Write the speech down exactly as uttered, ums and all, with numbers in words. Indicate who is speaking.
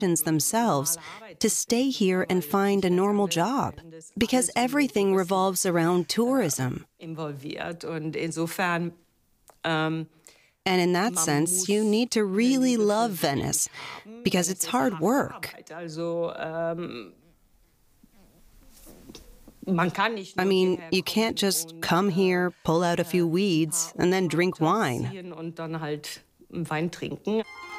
Speaker 1: themselves to stay here and find a normal job, because everything revolves around tourism.
Speaker 2: Involviert und insofern ähm,
Speaker 1: And in that sense, you need to really love Venice, because it's hard work.
Speaker 2: Also, ähm, man kann nicht
Speaker 1: I mean, you can't just come here, pull out a few weeds, and then drink wine.
Speaker 2: und dann halt Wein trinken.